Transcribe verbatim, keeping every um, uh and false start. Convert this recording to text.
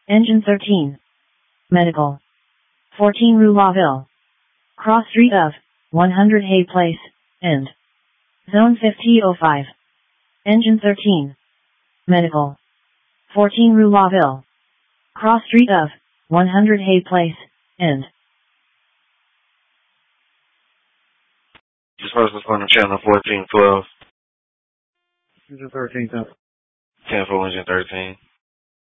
Engine thirteen. Medical. fourteen Rue Laville. Cross Street of one hundred Hay Place, End. Zone fifty oh five. Engine thirteen. Medical. fourteen Rue Laville. Cross Street of one hundred Hay Place, End. This person is on the channel fourteen twelve. Engine thirteen, ten. ten for engine thirteen.